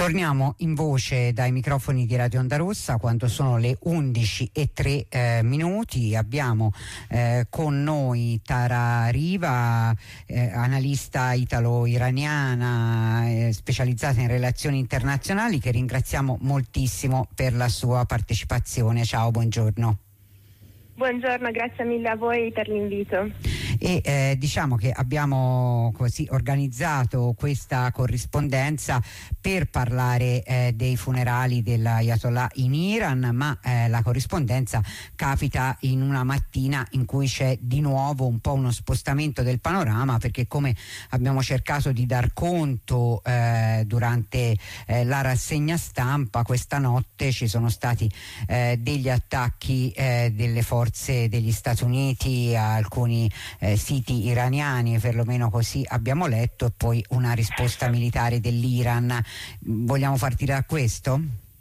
Torniamo in voce dai microfoni di Radio Onda Rossa quando sono le 11:03. Abbiamo con noi Tara Riva, analista italo-iraniana, specializzata in relazioni internazionali, che ringraziamo moltissimo per la sua partecipazione. Ciao, buongiorno. Buongiorno, grazie mille a voi per l'invito. E diciamo che abbiamo così organizzato questa corrispondenza per parlare dei funerali dell'Ayatollah in Iran, ma la corrispondenza capita in una mattina in cui c'è di nuovo un po' uno spostamento del panorama, perché come abbiamo cercato di dar conto durante la rassegna stampa, questa notte ci sono stati degli attacchi delle forze degli Stati Uniti a alcuni siti iraniani, perlomeno così abbiamo letto, e poi una risposta militare dell'Iran. Vogliamo partire da questo?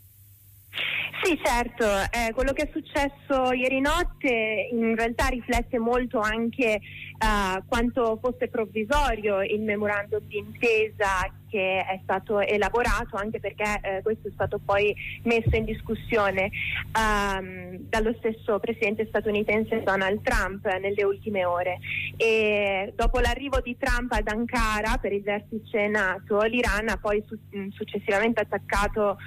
Sì, certo, quello che è successo ieri notte in realtà riflette molto anche quanto fosse provvisorio il memorandum di intesa che è stato elaborato, anche perché questo è stato poi messo in discussione dallo stesso presidente statunitense Donald Trump nelle ultime ore. E dopo l'arrivo di Trump ad Ankara per il vertice NATO, l'Iran ha poi successivamente attaccato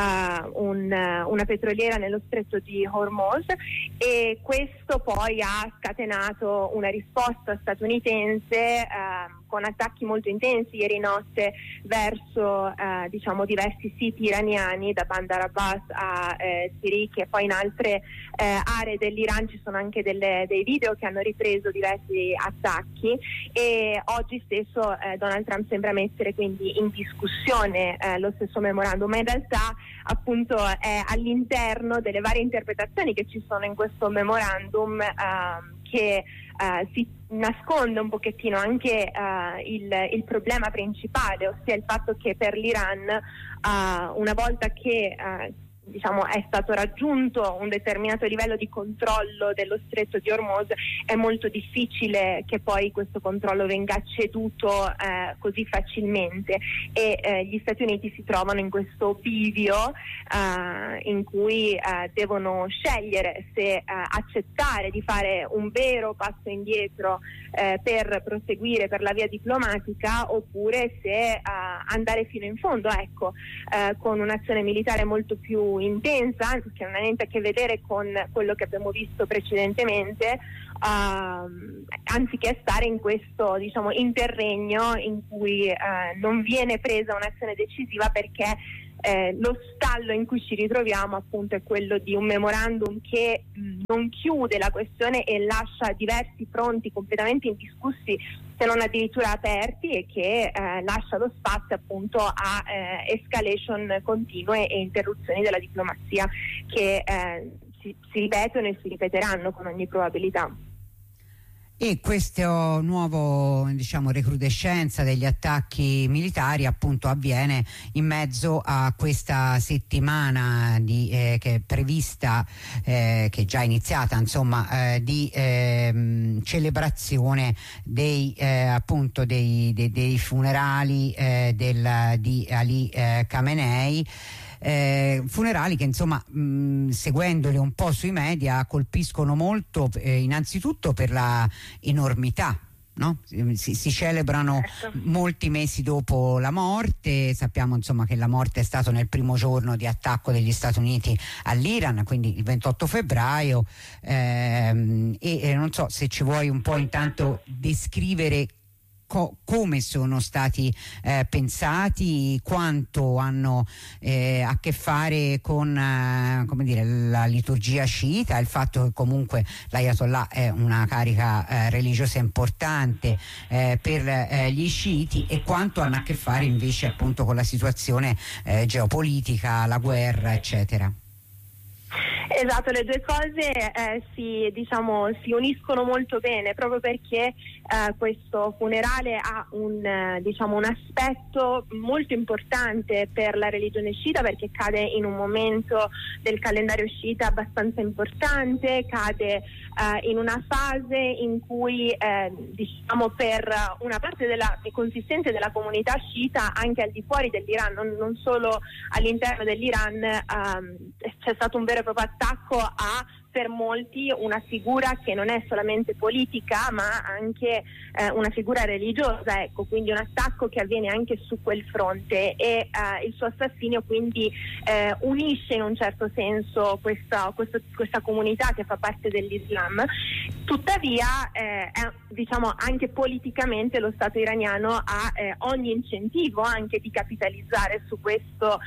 una petroliera nello stretto di Hormuz, e questo poi ha scatenato una risposta statunitense con attacchi molto intensi ieri notte verso diversi siti iraniani, da Bandar Abbas a Sirik, e poi in altre aree dell'Iran ci sono anche dei video che hanno ripreso diversi attacchi, e oggi stesso Donald Trump sembra mettere quindi in discussione lo stesso memorandum, ma in realtà appunto è all'interno delle varie interpretazioni che ci sono in questo memorandum che si nasconde un pochettino anche il problema principale, ossia il fatto che per l'Iran una volta che è stato raggiunto un determinato livello di controllo dello stretto di Hormuz, è molto difficile che poi questo controllo venga ceduto così facilmente, e gli Stati Uniti si trovano in questo bivio in cui devono scegliere se accettare di fare un vero passo indietro per proseguire per la via diplomatica, oppure se andare fino in fondo, con un'azione militare molto più intensa, che non ha niente a che vedere con quello che abbiamo visto precedentemente, anziché stare in questo interregno in cui non viene presa un'azione decisiva, perché lo stallo in cui ci ritroviamo appunto è quello di un memorandum che non chiude la questione e lascia diversi fronti completamente indiscussi, se non addirittura aperti, e che lascia lo spazio appunto a escalation continue e interruzioni della diplomazia che si ripetono e si ripeteranno con ogni probabilità. E questo nuovo recrudescenza degli attacchi militari appunto avviene in mezzo a questa settimana che è prevista, che è già iniziata di celebrazione dei funerali di Ali Khamenei. Funerali che seguendoli un po' sui media colpiscono molto, innanzitutto per la enormità, no? Si celebrano molti mesi dopo la morte. Sappiamo che la morte è stata nel primo giorno di attacco degli Stati Uniti all'Iran, quindi il 28 febbraio, e non so se ci vuoi un po' intanto descrivere come sono stati pensati, quanto hanno a che fare con la liturgia sciita, il fatto che comunque l'Ayatollah è una carica religiosa importante per gli sciiti, e quanto hanno a che fare invece appunto con la situazione geopolitica, la guerra, eccetera. Esatto, le due cose si uniscono molto bene, proprio perché questo funerale ha un aspetto molto importante per la religione sciita, perché cade in un momento del calendario sciita abbastanza importante, cade in una fase in cui per una parte consistente della comunità sciita, anche al di fuori dell'Iran, non solo all'interno dell'Iran, c'è stato un vero e proprio attacco a, per molti, una figura che non è solamente politica ma anche una figura religiosa, ecco, quindi un attacco che avviene anche su quel fronte, e il suo assassinio quindi unisce in un certo senso questa comunità che fa parte dell'Islam. Tuttavia anche politicamente lo Stato iraniano ha ogni incentivo anche di capitalizzare su questo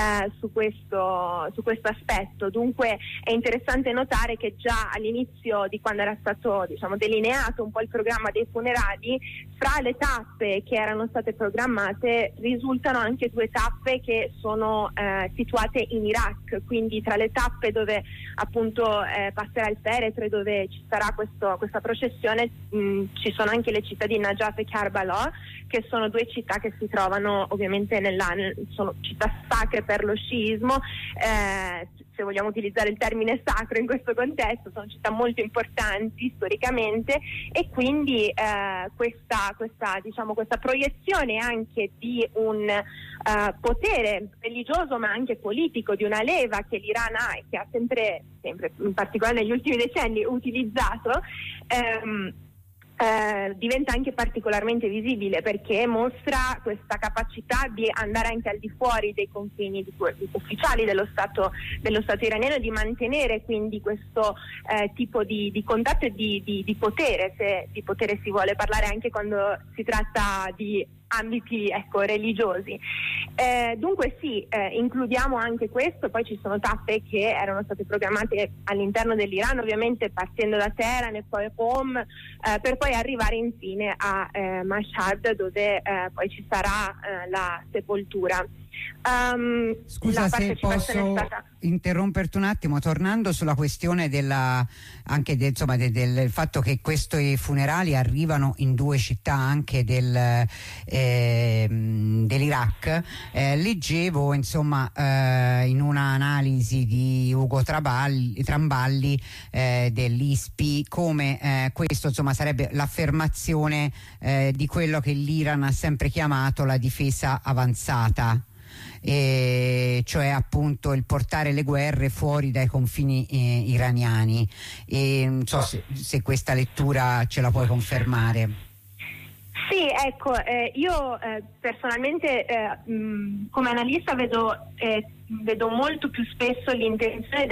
aspetto. Dunque è interessante notare che già all'inizio di quando era stato delineato un po' il programma dei funerali, fra le tappe che erano state programmate risultano anche 2 tappe che sono situate in Iraq, quindi tra le tappe dove appunto passerà il feretro e dove ci sarà questa processione ci sono anche le città di Najaf e Karbala, che sono 2 città che si trovano ovviamente sono città sacre per lo sciismo, se vogliamo utilizzare il termine sacro in questo contesto, sono città molto importanti storicamente, e quindi questa proiezione anche di un potere religioso ma anche politico, di una leva che l'Iran ha e che ha sempre in particolare negli ultimi decenni utilizzato, diventa anche particolarmente visibile, perché mostra questa capacità di andare anche al di fuori dei confini ufficiali dello Stato iraniano, di mantenere quindi questo tipo di contatto e di potere, se di potere si vuole parlare anche quando si tratta di ambiti religiosi. Dunque sì, includiamo anche questo. Poi ci sono tappe che erano state programmate all'interno dell'Iran, ovviamente partendo da Teheran e poi Qom, per poi arrivare infine a Mashhad, dove poi ci sarà la sepoltura. Scusa se posso interromperti un attimo, tornando sulla questione del fatto che questi funerali arrivano in 2 città anche dell'Iraq. Leggevo in un'analisi di Ugo Tramballi dell'ISPI come questo sarebbe l'affermazione di quello che l'Iran ha sempre chiamato la difesa avanzata, cioè appunto il portare le guerre fuori dai confini iraniani, e non so se questa lettura ce la puoi confermare. Sì, ecco, io personalmente come analista vedo molto più spesso l'intenzione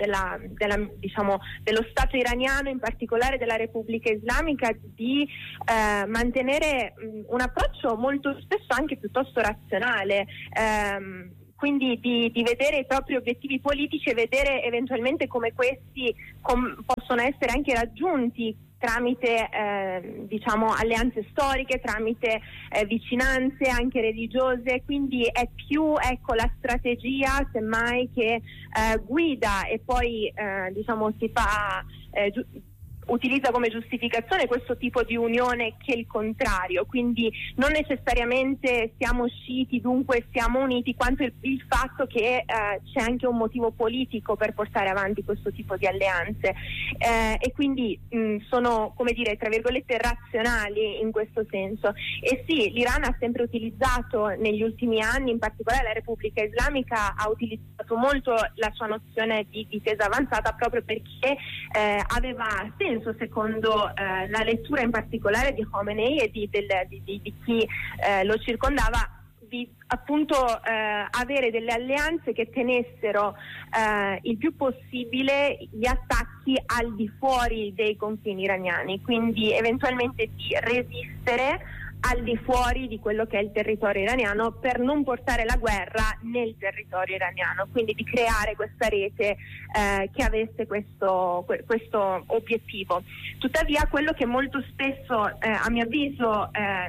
dello Stato iraniano, in particolare della Repubblica Islamica, di mantenere un approccio molto spesso anche piuttosto razionale, quindi di vedere i propri obiettivi politici e vedere eventualmente come questi possono essere anche raggiunti tramite alleanze storiche, tramite vicinanze anche religiose. Quindi è più la strategia semmai che guida e poi si fa utilizza come giustificazione questo tipo di unione che il contrario. Quindi non necessariamente siamo sciiti, dunque siamo uniti, quanto il fatto che c'è anche un motivo politico per portare avanti questo tipo di alleanze, e quindi sono, come dire, tra virgolette razionali in questo senso. E sì, l'Iran ha sempre utilizzato negli ultimi anni, in particolare la Repubblica Islamica ha utilizzato molto la sua nozione di difesa avanzata, proprio perché aveva senso, secondo la lettura in particolare di Khomeini e di chi lo circondava, di appunto avere delle alleanze che tenessero il più possibile gli attacchi al di fuori dei confini iraniani, quindi eventualmente di resistere al di fuori di quello che è il territorio iraniano, per non portare la guerra nel territorio iraniano, quindi di creare questa rete che avesse questo obiettivo. Tuttavia quello che molto spesso a mio avviso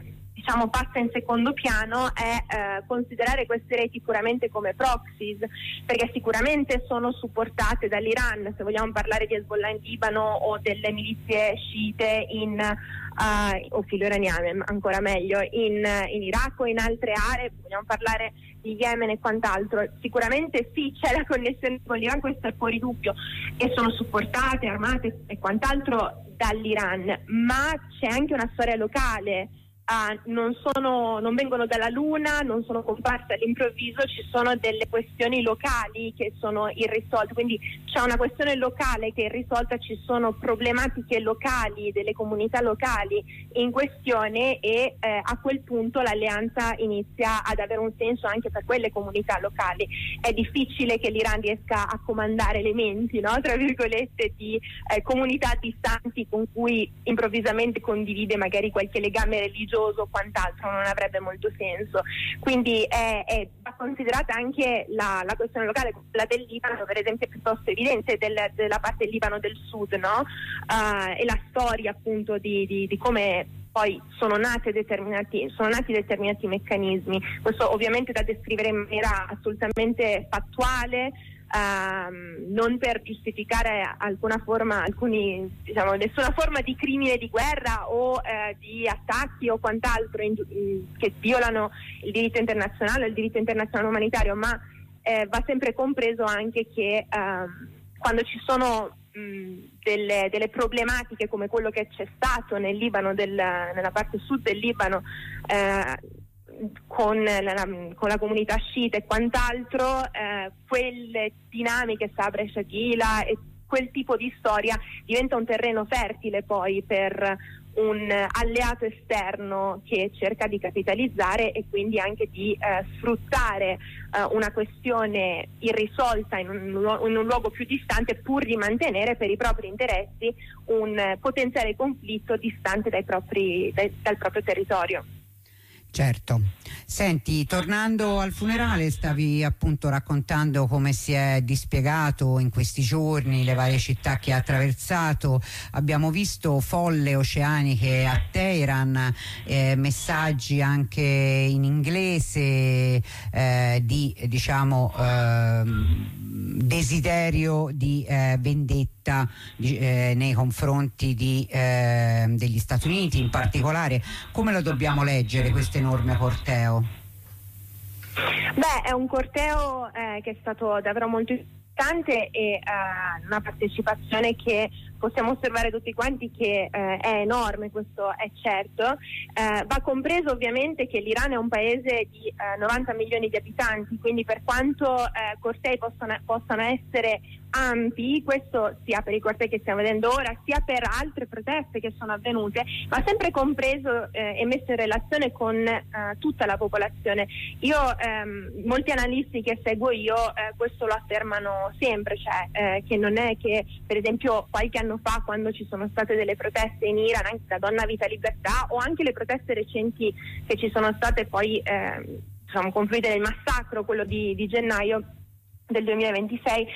diciamo passa in secondo piano è considerare queste reti puramente come proxies, perché sicuramente sono supportate dall'Iran, se vogliamo parlare di Hezbollah in Libano o delle milizie sciite o filo iraniane ancora meglio in Iraq o in altre aree, vogliamo parlare di Yemen e quant'altro. Sicuramente sì, c'è la connessione con l'Iran, questo è fuori dubbio, e sono supportate, armate e quant'altro dall'Iran, ma c'è anche una storia locale. Non vengono dalla luna, non sono comparse all'improvviso, ci sono delle questioni locali che sono irrisolte, quindi c'è una questione locale che è irrisolta, ci sono problematiche locali delle comunità locali in questione e a quel punto l'alleanza inizia ad avere un senso anche per quelle comunità locali. È difficile che l'Iran riesca a comandare le menti, no? Tra virgolette, di comunità distanti con cui improvvisamente condivide magari qualche legame religioso o quant'altro, non avrebbe molto senso. Quindi va considerata anche la questione locale, quella del Libano, per esempio, è piuttosto evidente della parte del Libano del sud, no? E la storia appunto di come poi sono nati determinati meccanismi. Questo ovviamente da descrivere in maniera assolutamente fattuale, non per giustificare nessuna forma di crimine di guerra o di attacchi o quant'altro che violano il diritto internazionale umanitario, ma va sempre compreso anche che quando ci sono delle problematiche come quello che c'è stato nel Libano, nella parte sud del Libano, con la comunità sciita e quant'altro, quelle dinamiche Sabra e Shatila e quel tipo di storia diventa un terreno fertile poi per un alleato esterno che cerca di capitalizzare e quindi anche di sfruttare una questione irrisolta in un luogo più distante, pur di mantenere per i propri interessi un potenziale conflitto distante dal proprio territorio. Certo. Senti, tornando al funerale, stavi appunto raccontando come si è dispiegato in questi giorni, le varie città che ha attraversato. Abbiamo visto folle oceaniche a Teheran, messaggi anche in inglese di desiderio di vendetta nei confronti degli Stati Uniti in particolare. Come lo dobbiamo leggere questo enorme corteo? È un corteo che è stato davvero molto importante e una partecipazione che possiamo osservare tutti quanti che è enorme, questo è certo. Va compreso ovviamente che l'Iran è un paese di 90 milioni di abitanti, quindi per quanto cortei possano essere ampi, questo sia per i cortei che stiamo vedendo ora, sia per altre proteste che sono avvenute, ma sempre compreso e messo in relazione con tutta la popolazione. Molti analisti che seguo io questo lo affermano sempre, cioè che non è che, per esempio, qualche anno fa, quando ci sono state delle proteste in Iran, anche da Donna Vita Libertà, o anche le proteste recenti che ci sono state poi confluite nel massacro, quello di gennaio del 2026,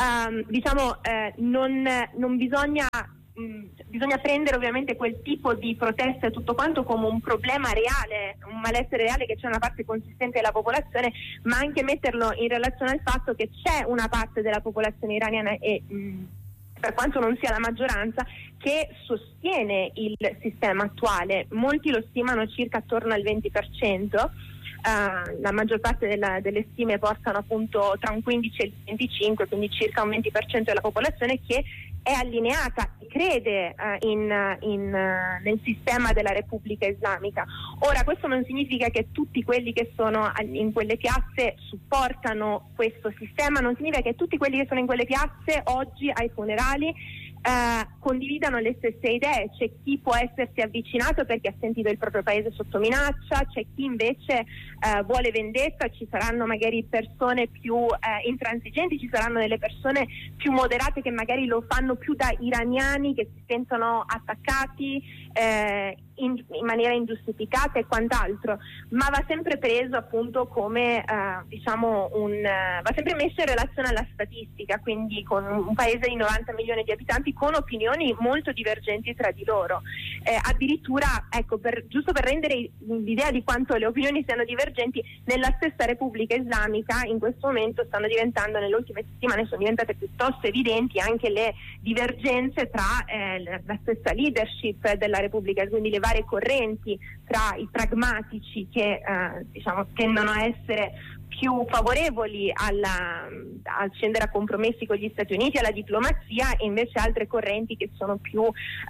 non bisogna prendere ovviamente quel tipo di proteste e tutto quanto come un problema reale, un malessere reale, che c'è una parte consistente della popolazione, ma anche metterlo in relazione al fatto che c'è una parte della popolazione iraniana, e per quanto non sia la maggioranza, che sostiene il sistema attuale. Molti lo stimano circa attorno al 20%. La maggior parte delle stime portano appunto tra un 15 e il 25, quindi circa un 20% della popolazione che è allineata e crede nel sistema della Repubblica Islamica. Ora, questo non significa che tutti quelli che sono in quelle piazze supportano questo sistema, non significa che tutti quelli che sono in quelle piazze oggi ai funerali condividano le stesse idee. C'è chi può essersi avvicinato perché ha sentito il proprio paese sotto minaccia, c'è chi invece vuole vendetta, ci saranno magari persone più intransigenti, ci saranno delle persone più moderate che magari lo fanno più da iraniani che si sentono attaccati in maniera ingiustificata e quant'altro, ma va sempre preso appunto come va sempre messo in relazione alla statistica, quindi con un paese di 90 milioni di abitanti con opinioni molto divergenti tra di loro. Addirittura, ecco, giusto per rendere l'idea di quanto le opinioni siano divergenti, nella stessa Repubblica Islamica in questo momento nelle ultime settimane sono diventate piuttosto evidenti anche le divergenze tra la stessa leadership della Repubblica, quindi le varie correnti tra i pragmatici che tendono a essere più favorevoli a scendere a compromessi con gli Stati Uniti, alla diplomazia, e invece altre correnti che sono più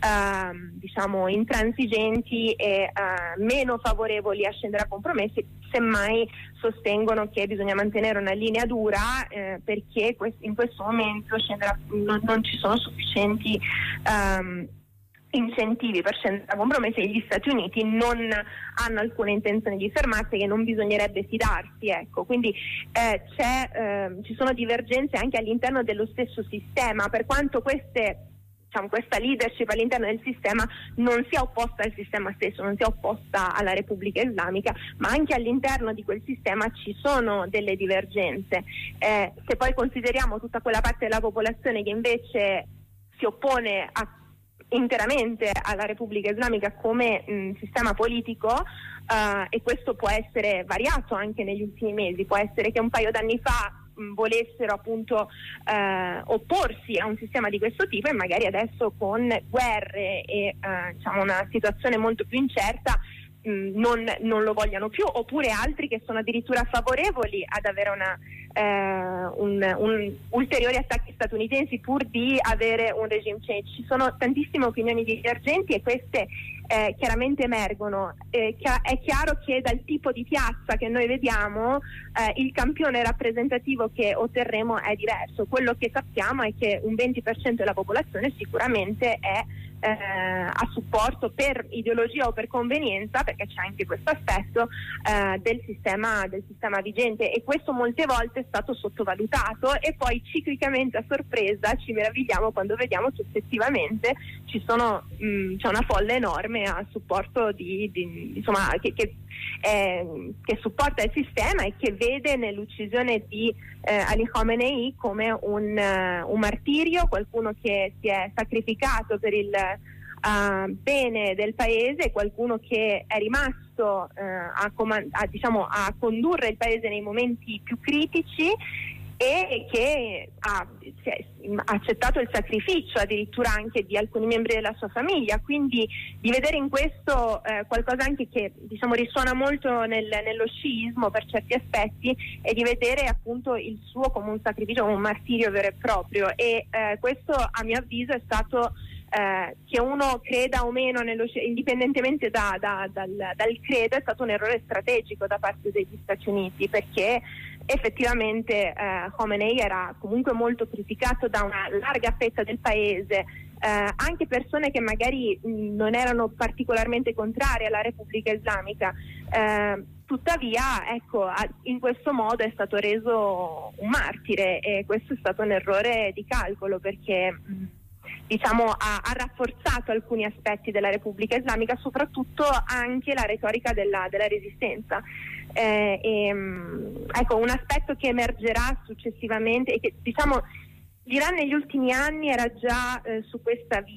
intransigenti e meno favorevoli a scendere a compromessi, semmai sostengono che bisogna mantenere una linea dura perché in questo momento non ci sono sufficienti incentivi per scendere a compromessi, e gli Stati Uniti non hanno alcuna intenzione di fermarsi, che non bisognerebbe fidarsi, ecco. Quindi ci sono divergenze anche all'interno dello stesso sistema, per quanto questa leadership all'interno del sistema non sia opposta al sistema stesso, non sia opposta alla Repubblica Islamica, ma anche all'interno di quel sistema ci sono delle divergenze. Se poi consideriamo tutta quella parte della popolazione che invece si oppone interamente alla Repubblica Islamica come sistema politico, e questo può essere variato anche negli ultimi mesi, può essere che un paio d'anni fa volessero appunto opporsi a un sistema di questo tipo, e magari adesso con guerre e una situazione molto più incerta non lo vogliano più, oppure altri che sono addirittura favorevoli ad avere un ulteriori attacchi statunitensi pur di avere un regime change. Ci sono tantissime opinioni divergenti e queste chiaramente emergono. È chiaro che dal tipo di piazza che noi vediamo il campione rappresentativo che otterremo è diverso. Quello che sappiamo è che un 20% della popolazione sicuramente è a supporto per ideologia o per convenienza, perché c'è anche questo aspetto del sistema vigente, e questo molte volte è stato sottovalutato, e poi ciclicamente a sorpresa ci meravigliamo quando vediamo che effettivamente c'è una folla enorme a supporto che supporta il sistema e che vede nell'uccisione di Ali Khamenei come un martirio, qualcuno che si è sacrificato per il bene del paese, qualcuno che è rimasto a condurre il paese nei momenti più critici, e che ha accettato il sacrificio addirittura anche di alcuni membri della sua famiglia. Quindi di vedere in questo qualcosa anche che risuona molto nello sciismo per certi aspetti, e di vedere appunto il suo come un sacrificio, come un martirio vero e proprio, e questo a mio avviso è stato che uno creda o meno indipendentemente dal credo, è stato un errore strategico da parte degli Stati Uniti, perché effettivamente Khamenei era comunque molto criticato da una larga fetta del paese, anche persone che magari non erano particolarmente contrarie alla Repubblica Islamica. Tuttavia, ecco, in questo modo è stato reso un martire, e questo è stato un errore di calcolo, perché ha rafforzato alcuni aspetti della Repubblica Islamica, soprattutto anche la retorica della resistenza. Ecco, un aspetto che emergerà successivamente e che l'Iran negli ultimi anni era già su questa via